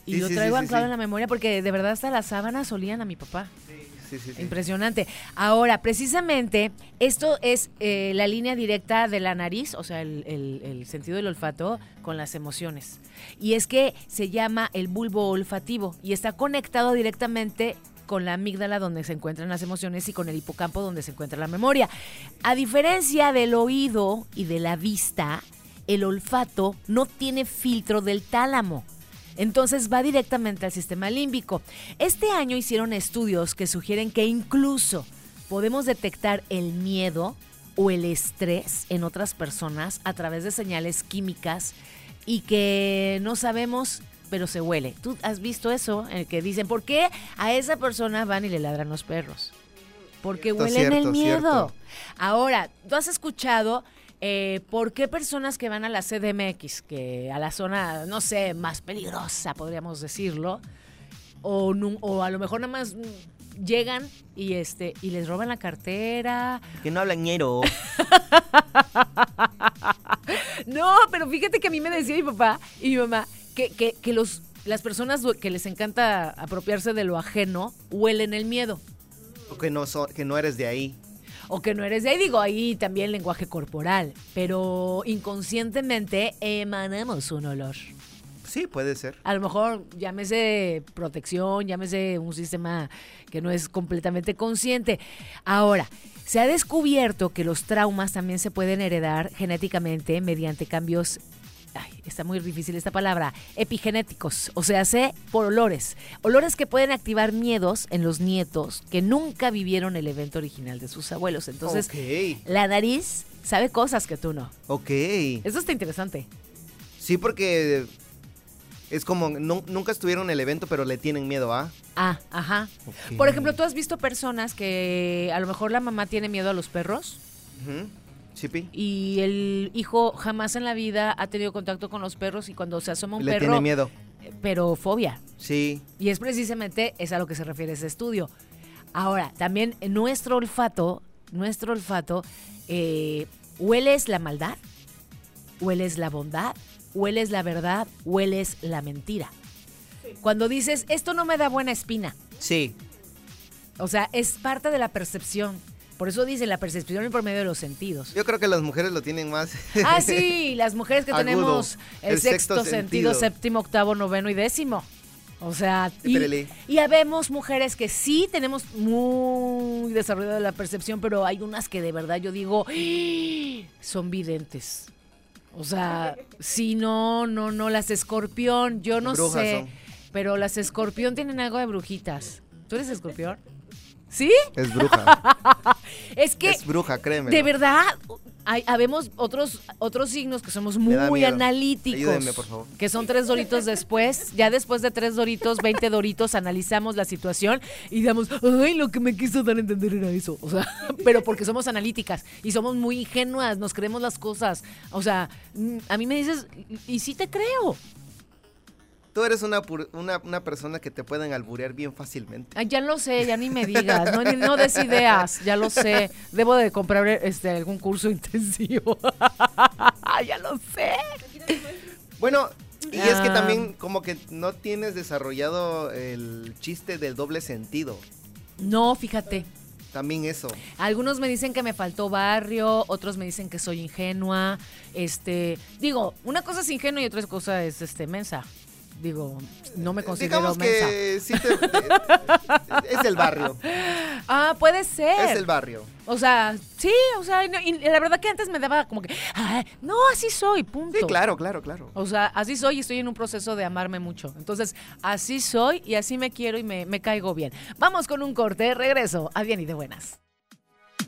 Y lo traigo anclado en la memoria porque de verdad hasta las sábanas olían a mi papá. Sí. Impresionante. Ahora, precisamente, esto es la línea directa de la nariz, o sea, el sentido del olfato con las emociones. Y es que se llama el bulbo olfativo y está conectado directamente con la amígdala donde se encuentran las emociones y con el hipocampo donde se encuentra la memoria. A diferencia del oído y de la vista, el olfato no tiene filtro del tálamo. Entonces va directamente al sistema límbico. Este año hicieron estudios que sugieren que incluso podemos detectar el miedo o el estrés en otras personas a través de señales químicas y que no sabemos, pero se huele. ¿Tú has visto eso? En el que dicen, ¿por qué a esa persona van y le ladran los perros? Porque huelen el miedo. Ahora, ¿tú has escuchado por qué personas que van a la CDMX, que a la zona, no sé, más peligrosa, podríamos decirlo, o a lo mejor nada más llegan y les roban la cartera? Que no hablan ñero. No, pero fíjate que a mí me decía mi papá y mi mamá que las personas que les encanta apropiarse de lo ajeno huelen el miedo. O que no eres de ahí. O que no eres de ahí, digo, ahí también lenguaje corporal, pero inconscientemente emanamos un olor. Sí, puede ser. A lo mejor llámese protección, llámese un sistema que no es completamente consciente. Ahora, se ha descubierto que los traumas también se pueden heredar genéticamente mediante cambios, está muy difícil esta palabra, epigenéticos, o sea, por olores. Olores que pueden activar miedos en los nietos que nunca vivieron el evento original de sus abuelos. Entonces, la nariz sabe cosas que tú no. Ok. Eso está interesante. Sí, porque es como, nunca estuvieron en el evento, pero le tienen miedo, ¿ah? Ajá. Okay. Por ejemplo, ¿tú has visto personas que a lo mejor la mamá tiene miedo a los perros? Chipi. Y el hijo jamás en la vida ha tenido contacto con los perros y cuando se asoma un le perro... tiene miedo. Pero fobia. Sí. Y es precisamente a lo que se refiere ese estudio. Ahora, también nuestro olfato, ¿hueles la maldad? ¿Hueles la bondad? ¿Hueles la verdad? ¿Hueles la mentira? Sí. Cuando dices, esto no me da buena espina. Sí. O sea, es parte de la percepción. Por eso dicen la percepción por medio de los sentidos. Yo creo que las mujeres lo tienen más. Sí, las mujeres que agudo. Tenemos el sexto sentido, séptimo, octavo, noveno y décimo. O sea, y habemos mujeres que sí tenemos muy desarrollada la percepción, pero hay unas que de verdad yo digo, son videntes. O sea, sí, no, las escorpión, yo no brujas sé, son. Pero las escorpión tienen algo de brujitas. ¿Tú eres escorpión? ¿Sí? Es bruja. Es bruja, créeme. De verdad, habemos otros signos que somos muy analíticos. Ayúdenme, por favor. Que son 3 doritos después. Ya después de 3 doritos, 20 doritos, analizamos la situación y damos, lo que me quiso dar a entender era eso. O sea, pero porque somos analíticas y somos muy ingenuas, nos creemos las cosas. O sea, a mí me dices, y sí te creo. Tú eres una persona que te pueden alburear bien fácilmente. Ay, ya lo sé, ya ni me digas, no des ideas, ya lo sé. Debo de comprar algún curso intensivo. Ya lo sé. Bueno, y es que también como que no tienes desarrollado el chiste del doble sentido. No, fíjate. También eso. Algunos me dicen que me faltó barrio, otros me dicen que soy ingenua. Digo, una cosa es ingenua y otra cosa es mensa. Digo, no me considero digamos mensa. Que sí es el barrio. Puede ser. Es el barrio. O sea, sí, y la verdad que antes me daba como que, no, así soy, punto. Sí, claro. O sea, así soy y estoy en un proceso de amarme mucho. Entonces, así soy y así me quiero y me caigo bien. Vamos con un corte, regreso a Bien y de Buenas.